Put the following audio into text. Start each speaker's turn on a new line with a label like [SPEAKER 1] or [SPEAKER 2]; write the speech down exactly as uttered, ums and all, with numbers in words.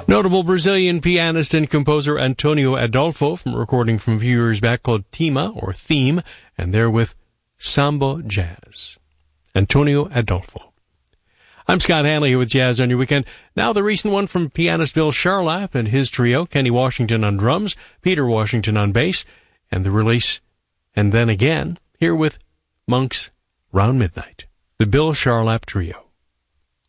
[SPEAKER 1] Notable Brazilian pianist and composer Antonio Adolfo from a recording from a few years back called Tema, or Theme, and there with Samba Jazz. Antonio Adolfo. I'm Scott Hanley here with Jazz on Your Weekend. Now the recent one from pianist Bill Charlap and his trio, Kenny Washington on drums, Peter Washington on bass, and the release, And Then Again, here with Monks Round Midnight. The Bill Charlap Trio.